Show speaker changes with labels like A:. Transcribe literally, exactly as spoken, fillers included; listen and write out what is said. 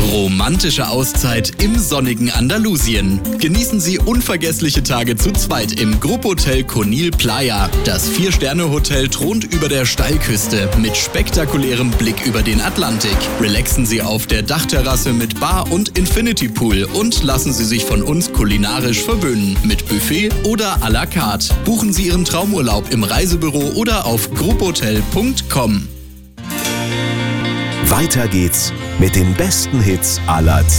A: Romantische Auszeit im sonnigen Andalusien. Genießen Sie unvergessliche Tage zu zweit im Grupphotel Conil Playa. Das Vier-Sterne-Hotel thront über der Steilküste mit spektakulärem Blick über den Atlantik. Relaxen Sie auf der Dachterrasse mit Bar und Infinity Pool und lassen Sie sich von uns kulinarisch verwöhnen mit Buffet oder à la carte. Buchen Sie Ihren Traumurlaub im Reisebüro oder auf grupphotel punkt com.
B: Weiter geht's mit den besten Hits aller Zeiten.